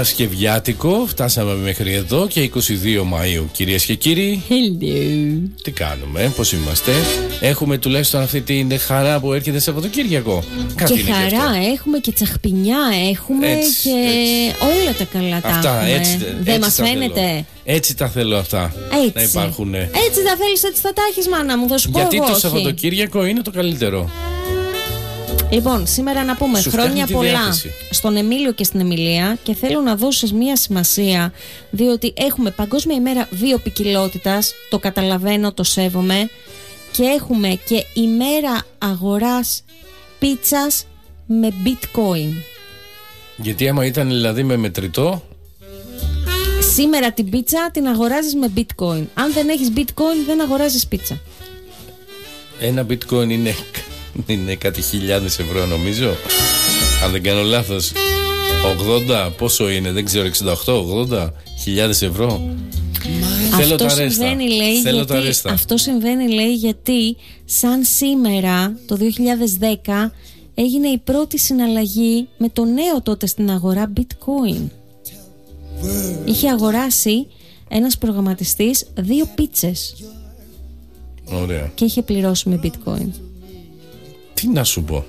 Παρασκευιάτικο, φτάσαμε μέχρι εδώ και 22 Μαΐου, κυρίες και κύριοι. Hello. Τι κάνουμε, πώς είμαστε? Έχουμε τουλάχιστον αυτή την χαρά που έρχεται Σαββατοκύριακο. Κάτι και χαρά έχουμε και τσαχπινιά έχουμε έτσι, και έτσι. Όλα τα καλά τα αυτά, έχουμε. Έτσι, δεν μας φαίνεται. Θέλω. Έτσι τα θέλω αυτά. Έτσι. Να υπάρχουν. Έτσι τα θέλεις, έτσι θα τα έχεις, μάνα μου, θα σου πω. Γιατί εγώ, το όχι. Σαββατοκύριακο είναι το καλύτερο. Λοιπόν, σήμερα να πούμε σου χρόνια πολλά διάθεση. στον Εμίλιο και στην Εμιλία και θέλω να δώσεις μία σημασία, διότι έχουμε Παγκόσμια ημέρα βιοποικιλότητας, το καταλαβαίνω, το σέβομαι, και έχουμε και ημέρα αγοράς πίτσας με bitcoin. Γιατί άμα ήταν δηλαδή με μετρητό, σήμερα την πίτσα την αγοράζεις με bitcoin. Αν δεν έχεις bitcoin δεν αγοράζεις πίτσα. Ένα bitcoin είναι κάτι χιλιάδες ευρώ νομίζω. Αν δεν κάνω λάθος. 80, πόσο είναι, δεν ξέρω, 68-80 χιλιάδες ευρώ. Αυτό συμβαίνει, λέει, αυτό συμβαίνει, λέει, γιατί σαν σήμερα το 2010 έγινε η πρώτη συναλλαγή με το νέο τότε στην αγορά bitcoin. Είχε αγοράσει ένας προγραμματιστής 2 πίτσες. Ωραία. Και είχε πληρώσει με bitcoin. Τι να σου πω.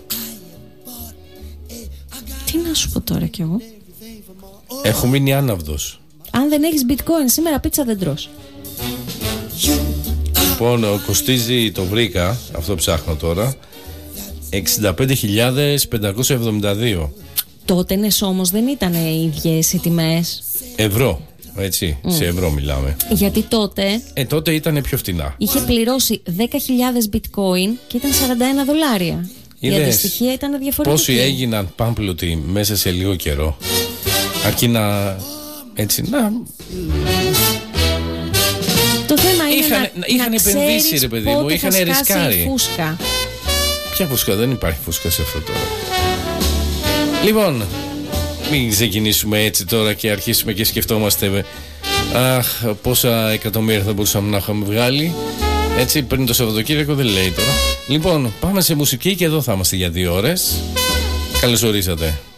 Τι να σου πω τώρα κι εγώ. Έχω μείνει άναυδος. Αν δεν έχεις bitcoin σήμερα πίτσα δεν τρως. Λοιπόν, κοστίζει, το βρήκα, αυτό ψάχνω τώρα, 65.572. Τότε όμως δεν ήταν οι ίδιες οι τιμές. Ευρώ, έτσι, σε ευρώ μιλάμε. Γιατί τότε τότε ήταν πιο φτηνά. είχε πληρώσει 10.000 bitcoin και ήταν $41. Η αντιστοιχεία ήταν διαφορετική. Πόσοι έγιναν πάμπλουτοι μέσα σε λίγο καιρό. Αρκεί να... έτσι, να... Το θέμα είναι είχαν να επενδύσει, ρε παιδί μου, είχαν ρισκάρει. Φούσκα. Ποια φούσκα, δεν υπάρχει φούσκα σε αυτό τώρα. Λοιπόν, μην ξεκινήσουμε έτσι τώρα και αρχίσουμε και σκεφτόμαστε πόσα εκατομμύρια θα μπορούσαμε να είχαμε βγάλει. Έτσι, πριν το Σαββατοκύριακο δεν λέει τώρα. Λοιπόν, πάμε σε μουσική και εδώ θα είμαστε για 2 ώρες. Καλώς ορίσατε.